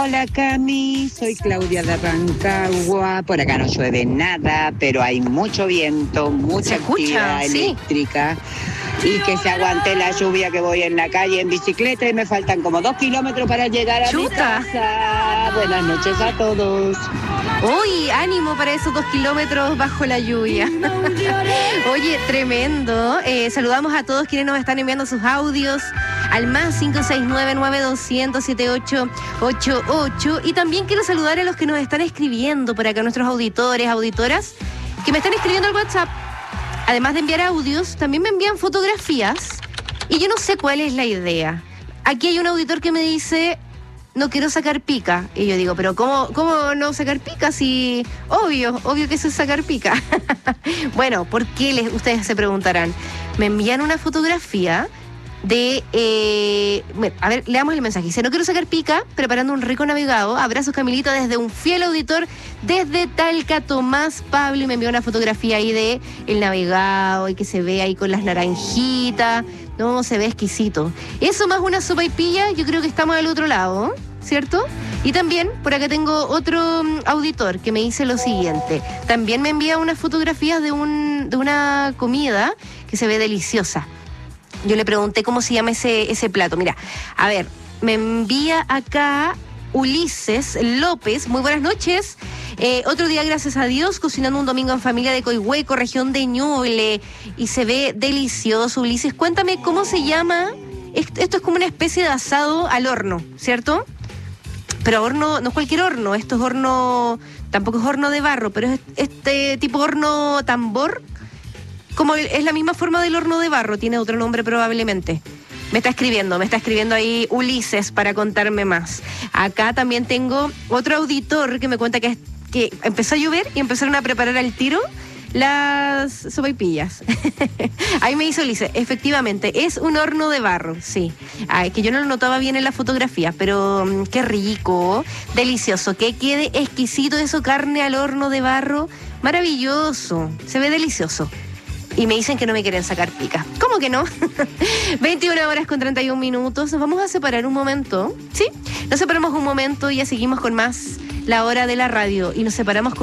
Hola Cami, soy Claudia de Rancagua. Por acá no llueve nada, pero hay mucho viento, mucha actividad eléctrica. Y que se aguante la lluvia, que voy en la calle en bicicleta y me faltan como 2 kilómetros para llegar a mi casa. Buenas noches a todos. Uy, ánimo para esos 2 kilómetros bajo la lluvia. Oye, tremendo. Saludamos a todos quienes nos están enviando sus audios al más 569-9200-7888. Y también quiero saludar a los que nos están escribiendo por acá, nuestros auditores, auditoras, que me están escribiendo al WhatsApp. Además de enviar audios, también me envían fotografías y yo no sé cuál es la idea. Aquí hay un auditor que me dice, no quiero sacar pica. Y yo digo, pero ¿cómo no sacar pica? Si obvio que eso es sacar pica. Bueno, ¿por qué ustedes se preguntarán? Me envían una fotografía de... a ver, leamos el mensaje. Dice, no quiero sacar pica, preparando un rico navegado. Abrazos, Camilito, desde un fiel auditor desde Talca, Tomás Pablo. Y me envió una fotografía ahí de el navegado y que se ve ahí con las naranjitas. No, se ve exquisito. Eso más una sopaipilla, yo creo que estamos al otro lado, ¿cierto? Y también, por acá tengo otro auditor que me dice lo siguiente. También me envía unas fotografías de una comida que se ve deliciosa. Yo le pregunté cómo se llama ese plato. Mira, a ver, me envía acá Ulises López. Muy buenas noches. Otro día, gracias a Dios, cocinando un domingo en familia de Coihueco, región de Ñuble. Y se ve delicioso, Ulises. Cuéntame cómo se llama. Esto es como una especie de asado al horno, ¿cierto? Pero horno, no es cualquier horno. Esto es horno, tampoco es horno de barro, pero es este tipo horno tambor. Como es la misma forma del horno de barro, tiene otro nombre probablemente. Me está escribiendo ahí Ulises para contarme más. Acá también tengo otro auditor que me cuenta que empezó a llover y empezaron a preparar al tiro las sopaipillas. Ahí me hizo Ulises, efectivamente, es un horno de barro, sí. Que yo no lo notaba bien en la fotografía, pero qué rico, delicioso, que quede exquisito eso, carne al horno de barro, maravilloso, se ve delicioso. Y me dicen que no me quieren sacar pica. ¿Cómo que no? 21:31. Nos vamos a separar un momento, ¿sí? Nos separamos un momento y ya seguimos con más La Hora de la Radio. Y nos separamos con